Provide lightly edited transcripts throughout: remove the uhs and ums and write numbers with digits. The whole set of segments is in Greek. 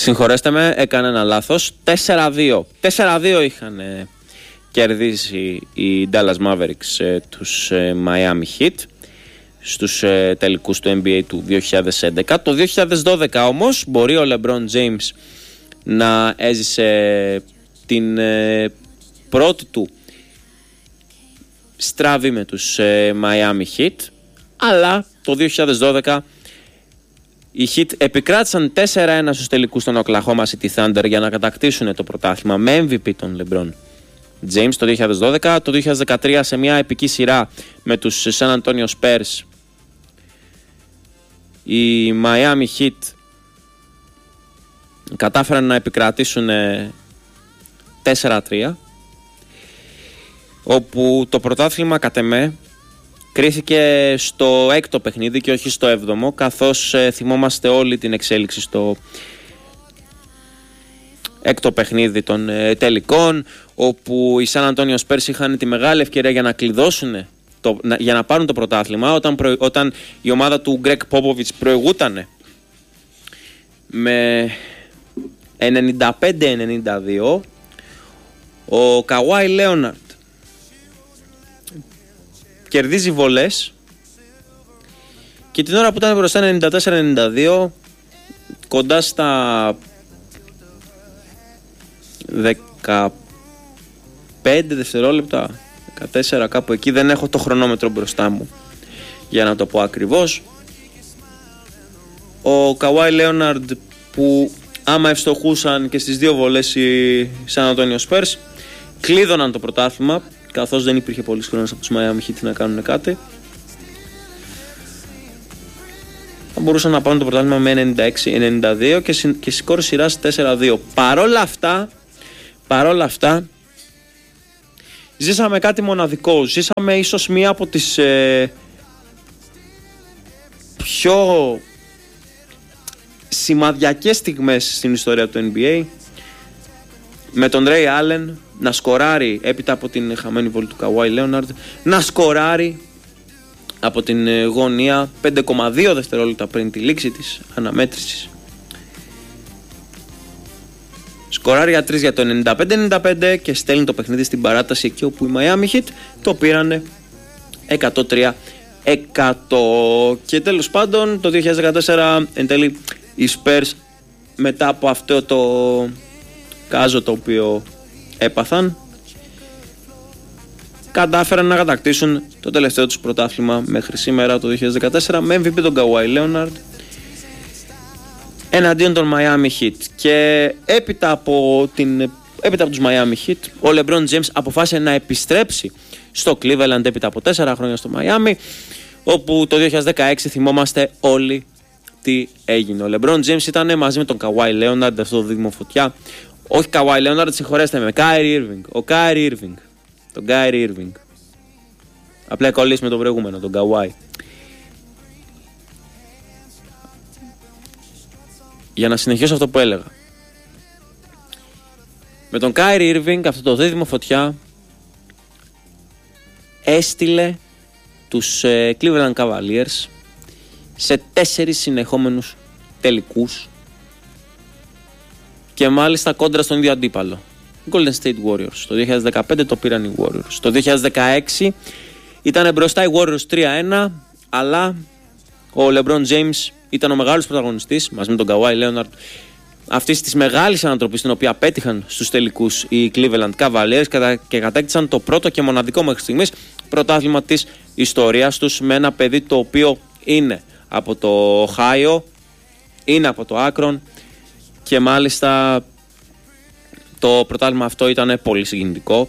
Συγχωρέστε με, έκανα ένα λάθος. 4-2. 4-2 είχαν κερδίσει οι Dallas Mavericks τους Miami Heat στους τελικούς του NBA του 2011. Το 2012 όμως μπορεί ο LeBron James να έζησε την πρώτη του στραβή με τους Miami Heat, αλλά το 2012 οι Heat επικράτησαν 4-1 στους τελικούς των Oklahoma City Thunder για να κατακτήσουν το πρωτάθλημα με MVP τον LeBron James το 2012. Το 2013 σε μια επική σειρά με τους San Antonio Spurs οι Miami Heat κατάφεραν να επικρατήσουν 4-3, όπου το πρωτάθλημα κατ' εμέ κρίθηκε στο έκτο παιχνίδι και όχι στο έβδομο, καθώς θυμόμαστε όλη την εξέλιξη στο έκτο παιχνίδι των τελικών, όπου οι San Antonio Spurs είχαν τη μεγάλη ευκαιρία για να κλειδώσουν, για να πάρουν το πρωτάθλημα, όταν η ομάδα του Greg Popovich προηγούταν με 95-92. Ο Kawhi Leonard κερδίζει βολές και την ώρα που ήταν μπροστά 94-92, κοντά στα 15 δευτερόλεπτα, 14 κάπου εκεί, δεν έχω το χρονόμετρο μπροστά μου για να το πω ακριβώς, ο Kawhi Leonard, που άμα ευστοχούσαν και στις δύο βολές οι San Antonio Spurs, κλείδωναν το πρωτάθλημα, καθώς δεν υπήρχε πολύς χρόνος από τους Miami Heat να κάνουν κάτι. Θα μπορούσαν να πάρουν το πρωτάθλημα με 96-92 και σκορ σειράς 4-2. Παρόλα αυτά, ζήσαμε κάτι μοναδικό. Ζήσαμε ίσως μία από τις πιο σημαδιακές στιγμές στην ιστορία του NBA, με τον Ray Allen να σκοράρει έπειτα από την χαμένη βολή του Kawhi Leonard, να σκοράρει από την γωνία 5,2 δευτερόλεπτα πριν τη λήξη της αναμέτρησης. Σκοράρει για 3 για το 95-95 και στέλνει το παιχνίδι στην παράταση, εκεί όπου οι Miami Heat το πήρανε 103-100. Και τέλος πάντων το 2014 εν τέλει οι Spurs, μετά από αυτό το κάζο το οποίο έπαθαν, κατάφεραν να κατακτήσουν το τελευταίο τους πρωτάθλημα μέχρι σήμερα το 2014 με MVP τον Kawhi Leonard εναντίον των Miami Heat. Και έπειτα από τους Miami Heat, ο LeBron James αποφάσισε να επιστρέψει στο Cleveland έπειτα από 4 χρόνια στο Miami, όπου το 2016 θυμόμαστε όλοι τι έγινε. Ο LeBron James ήταν μαζί με τον Kawhi Leonard, αυτό το δείγμα φωτιά. Όχι Kawhi Leonard, συγχωρέστε με, Kyrie Irving. Ο Kyrie Irving. Τον Kyrie Irving. Απλά κολλήσει με τον προηγούμενο, τον Kawhi. Για να συνεχίσω αυτό που έλεγα. Με τον Kyrie Irving, αυτό το δίδυμο φωτιά έστειλε τους Cleveland Cavaliers σε 4 συνεχόμενους τελικούς, και μάλιστα κόντρα στον ίδιο αντίπαλο, Golden State Warriors. Το 2015 το πήραν οι Warriors. Το 2016 ήταν μπροστά οι Warriors 3-1, αλλά ο LeBron James ήταν ο μεγάλος πρωταγωνιστής μαζί με τον Kawhi Leonard αυτής της μεγάλης ανατροπής, την οποία πέτυχαν στους τελικούς οι Cleveland Cavaliers και κατέκτησαν το πρώτο και μοναδικό μέχρι στιγμής πρωτάθλημα της ιστορίας τους, με ένα παιδί το οποίο είναι από το Ohio, είναι από το Akron, και μάλιστα το πρωτάθλημα αυτό ήταν πολύ συγκινητικό.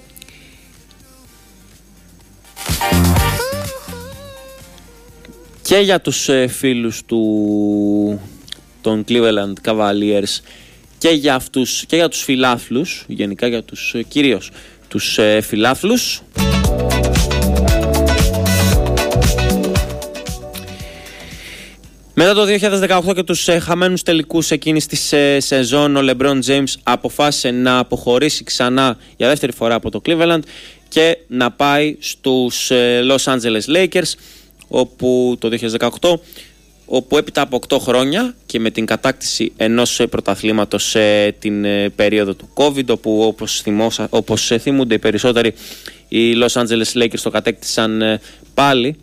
Και για τους φίλους των Cleveland Cavaliers και για τους φιλάθλους, γενικά για τους κυρίως τους φιλάθλους. Μετά το 2018 και τους χαμένους τελικούς εκείνης της σεζόν, ο LeBron James αποφάσισε να αποχωρήσει ξανά για δεύτερη φορά από το Cleveland και να πάει στους Los Angeles Lakers, όπου το 2018 όπου έπειτα από 8 χρόνια και με την κατάκτηση ενός πρωταθλήματος σε την περίοδο του COVID, όπου όπως θυμούνται οι περισσότεροι, οι Los Angeles Lakers το κατέκτησαν πάλι,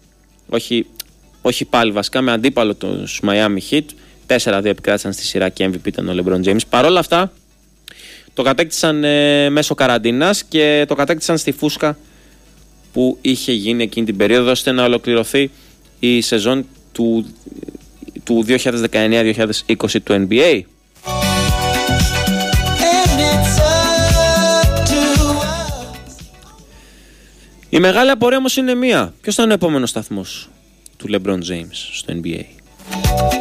όχι πάλι βασικά, με αντίπαλο τους Miami Heat. 4-2 επικράτησαν στη σειρά και MVP ήταν ο LeBron James. Παρ' όλα αυτά το κατέκτησαν μέσω καραντίνας και το κατέκτησαν στη φούσκα που είχε γίνει εκείνη την περίοδο, ώστε να ολοκληρωθεί η σεζόν του 2019-2020 του NBA. Η μεγάλη απορία όμως είναι μία. Ποιος θα είναι ο επόμενος σταθμός του LeBron James στο NBA?